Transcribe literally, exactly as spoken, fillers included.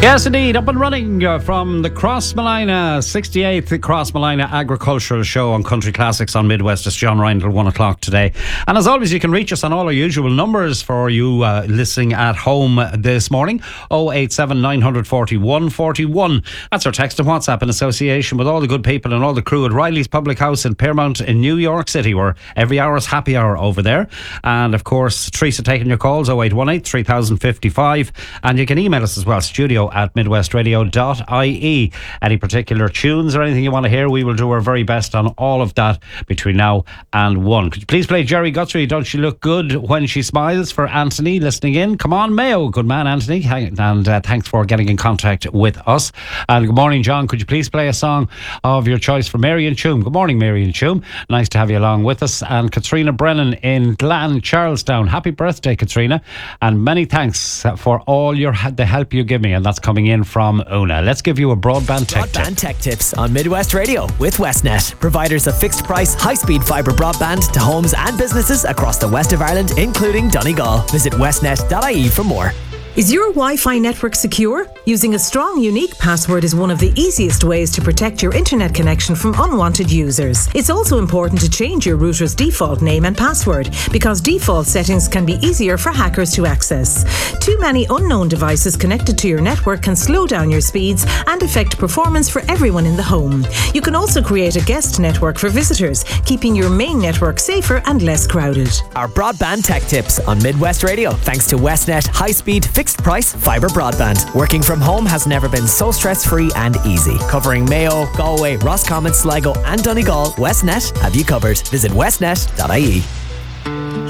Yes, indeed. Up and running uh, from the Cross Malina sixty-eighth Cross Malina Agricultural Show on Country Classics on Midwest. It's John Ryan till one o'clock today. And as always, you can reach us on all our usual numbers for you uh, listening at home this morning. oh eight seven, nine four one, four one. That's our text and WhatsApp in association with all the good people and all the crew at Riley's Public House in Piermont in New York City, where every hour is happy hour over there. And of course, Teresa taking your calls, oh eight one eight, three thousand fifty-five. And you can email us as well, studio at midwestradio dot I E. Any particular tunes or anything you want to hear, we will do our very best on all of that between now and one. Could you please play Jerry Guthrie, Don't She Look Good When She Smiles, for Anthony listening in? Come on, Mayo. Good man, Anthony. And uh, thanks for getting in contact with us. And good morning, John. Could you please play a song of your choice for Marion Choom? Good morning, Marion Choom. Nice to have you along with us. And Katrina Brennan in Glan, Charlestown. Happy birthday, Katrina. And many thanks for all your the help you give me. And that's coming in from Una. Let's give you a broadband tech broadband tip. tech tips on Midwest Radio with Westnet, providers of fixed price, high speed fibre broadband to homes and businesses across the west of Ireland, including Donegal. Visit westnet dot I E for more. Is your Wi-Fi network secure? Using a strong, unique password is one of the easiest ways to protect your internet connection from unwanted users. It's also important to change your router's default name and password, because default settings can be easier for hackers to access. Too many unknown devices connected to your network can slow down your speeds and affect performance for everyone in the home. You can also create a guest network for visitors, keeping your main network safer and less crowded. Our broadband tech tips on Midwest Radio, thanks to Westnet high-speed fixed price fibre broadband. Working from home has never been so stress-free and easy. Covering Mayo, Galway, Roscommon, Sligo and Donegal, Westnet have you covered. Visit westnet dot I E.